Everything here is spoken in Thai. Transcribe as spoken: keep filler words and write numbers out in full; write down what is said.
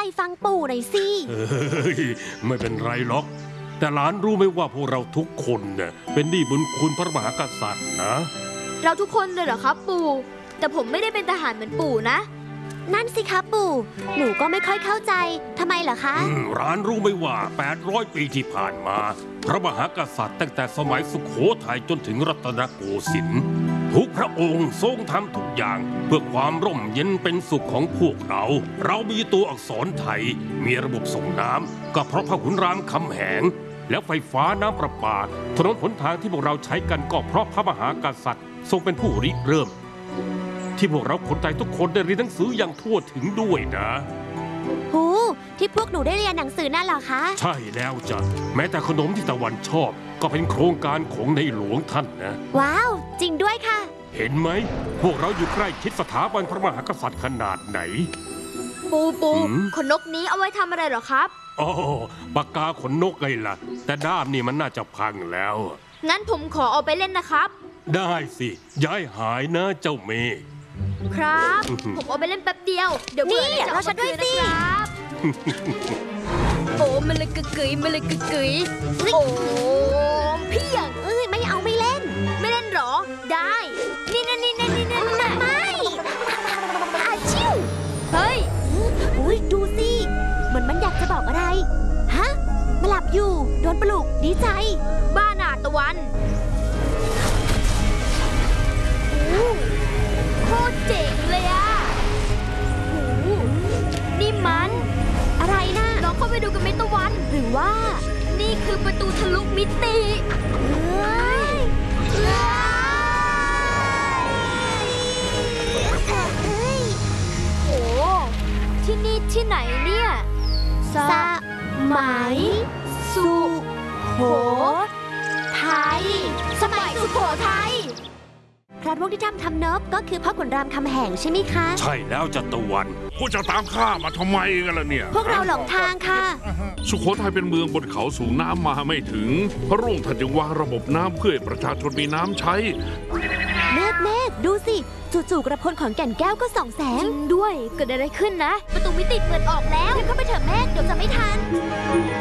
ฟังปู่หน่อยสิเฮ้ยไม่เป็นไรหรอกแต่หลานรู้ไหมว่าพวกเราทุกคนเนี่ยเป็นหนี้บุญคุณพระมหากษัตริย์นะเราทุกคนเลยเหรอครับปู่แต่ผมไม่ได้เป็นทหารเหมือนปู่นะนั่นสิครับปู่หนูก็ไม่ค่อยเข้าใจทำไมเหรอคะหลานรู้ไหมว่าแปดร้อยปีที่ผ่านมาพระมหากษัตริย์ตั้งแต่สมัยสุโขทัยจนถึงรัตนโกสินทร์ทุกพระองค์ทรงทำทุกอย่างเพื่อความร่มเย็นเป็นสุขของพวกเราเรามีตัวอักษรไทยมีระบบส่งน้ำก็เพราะพระขุนรามคำแหงแล้วไฟฟ้าน้ำประปาถนนหนทางที่พวกเราใช้กันก็เพราะพระมหากษัตริย์ทรงเป็นผู้ริเริ่มที่พวกเราคนไทยทุกคนได้เรียนหนังสืออย่างทั่วถึงด้วยนะหูที่พวกหนูได้เรียนหนังสือนั่นเหรอคะใช่แล้วจ้ะแม้แต่ขนมที่ตะวันชอบก็เป็นโครงการของในหลวงท่านนะว้าวจริงด้วยค่ะเห็นไหมพวกเราอยู่ใกล้ชิดสถาบันพระมหากษัตริย์ขนาดไหนปูปูขนนกนี้เอาไว้ทำอะไรหรอครับอ๋อปากกาขนนกไงล่ะแต่ด้ามนี่มันน่าจะพังแล้วงั้นผมขอเอาไปเล่นนะครับได้สิย้ายหายนะเจ้าเมฆครับผมเอาไปเล่นแป๊บเดียวเดี๋ยวนี่เราฉันด้วยสิโอ้มันเลยกึกกึ๋ยมันเลยกึกกึ๋ยโอ้พี่อย่างเอ้ยไม่เอาไม่เล่นไม่เล่นหรอได้นี่นี่นี่นี่นี่นี่ไม่อาชิวเฮ้ยอุ้ยดูสิเหมือนมันอยากจะบอกอะไรฮะมาหลับอยู่โดนปลุกดีใจบ้าหนาตะวันโคตรเจ๋งเลยอะโหนี่มันอะไรนะลองเข้าไปดูกันไหมตะวันหรือว่านี่คือประตูทะลุมิติเฮ้ยโอ้ที่นี่ที่ไหนเนี่ยสมัยสุโขทัยสมัยสุโขทัยพระร่วงที่ทำทำเนิบก็คือพ่อขุนรามคำแหงใช่ไหมคะใช่แล้วจัตวันพวกจะตามข้ามาทำไมกันล่ะเนี่ยพวกเราหลงทางค่ะสุโขทัยเป็นเมืองบนเขาสูงน้ำมาไม่ถึงพระร่วงท่านจึงวางระบบน้ำเพื่อให้ประชาชนมีน้ำใช้เมฆเมฆดูสิจู่ๆกระพลของแก่นแก้วก็ส่องแสงจริงด้วยเกิดอะไรขึ้นนะประตูมิติเปิดออกแล้วเดี๋ยวเข้าไปเถอะเมฆเดี๋ยวจะไม่ทัน